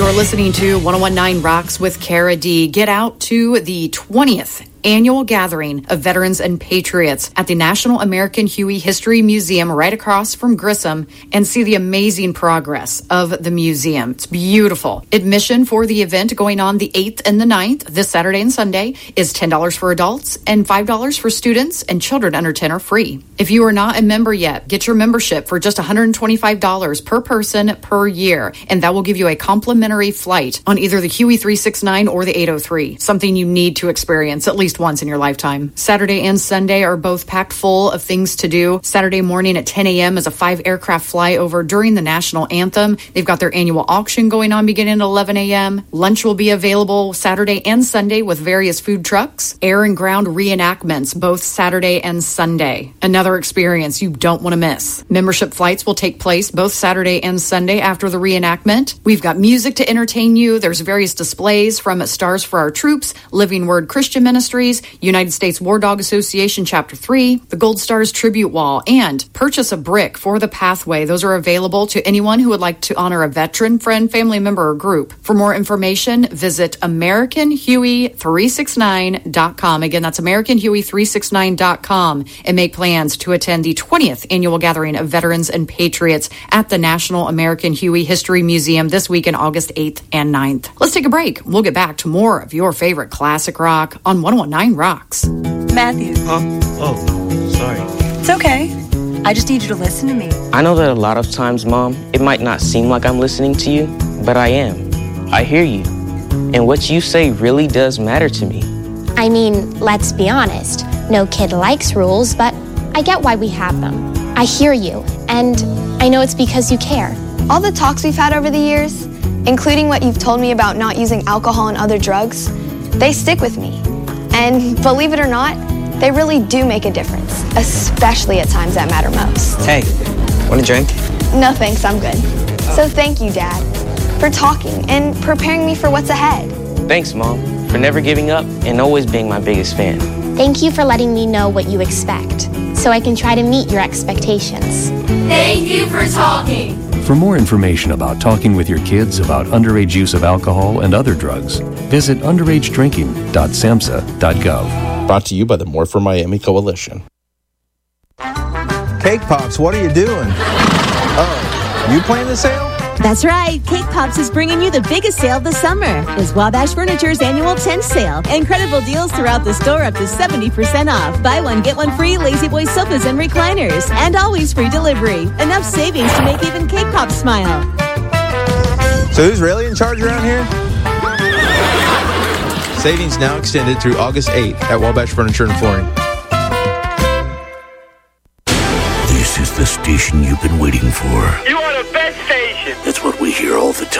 You're listening to 1019 Rocks with Kara D. Get out to the 20th annual gathering of veterans and patriots at the National American Huey History Museum right across from Grissom and see the amazing progress of the museum. It's beautiful. Admission for the event going on the 8th and the 9th, this Saturday and Sunday, is $10 for adults and $5 for students, and children under 10 are free. If you are not a member yet, get your membership for just $125 per person per year, and that will give you a complimentary flight on either the Huey 369 or the 803, something you need to experience at least once in your lifetime. Saturday and Sunday are both packed full of things to do. Saturday morning at 10 a.m. is a 5-aircraft flyover during the national anthem. They've got their annual auction going on beginning at 11 a.m. Lunch will be available Saturday and Sunday with various food trucks. Air and ground reenactments both Saturday and Sunday. Another experience you don't want to miss. Membership flights will take place both Saturday and Sunday after the reenactment. We've got music to entertain you. There's various displays from Stars for Our Troops, Living Word Christian Ministries, United States War Dog Association Chapter 3, the Gold Stars Tribute Wall, and purchase a brick for the pathway. Those are available to anyone who would like to honor a veteran, friend, family member, or group. For more information, visit AmericanHuey369.com. Again, that's AmericanHuey369.com, and make plans to attend the 20th annual gathering of veterans and patriots at the National American Huey History Museum this week on August 8th and 9th. Let's take a break. We'll get back to more of your favorite classic rock on 1019 Rocks. Matthew. Huh? Oh, sorry. It's okay. I just need you to listen to me. I know that a lot of times, Mom, it might not seem like I'm listening to you, but I am. I hear you. And what you say really does matter to me. I mean, let's be honest. No kid likes rules, but I get why we have them. I hear you, and I know it's because you care. All the talks we've had over the years, including what you've told me about not using alcohol and other drugs, they stick with me. And believe it or not, they really do make a difference, especially at times that matter most. Hey, want a drink? No thanks, I'm good. So thank you, Dad, for talking and preparing me for what's ahead. Thanks, Mom, for never giving up and always being my biggest fan. Thank you for letting me know what you expect, so I can try to meet your expectations. Thank you for talking. For more information about talking with your kids about underage use of alcohol and other drugs, visit underagedrinking.samhsa.gov. Brought to you by the More for Miami Coalition. Cake Pops, what are you doing? Oh, you playing the sale? That's right. Cake Pops is bringing you the biggest sale of the summer. It's Wabash Furniture's annual tent sale. Incredible deals throughout the store, up to 70% off. Buy one, get one free Lazy Boy sofas and recliners. And always free delivery. Enough savings to make even Cake Pops smile. So who's really in charge around here? Savings now extended through August 8th at Wabash Furniture and Flooring. This is the station you've been waiting for. You are the best station. That's what we hear all the time.